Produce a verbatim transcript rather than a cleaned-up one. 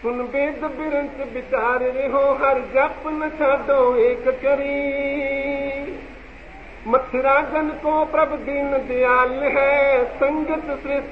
सुन वेद बिरंच विचार रहो हर जप न छाडो एक करी मथुरा जन को प्रभ दीन दयाल है संगत श्रेष्ठ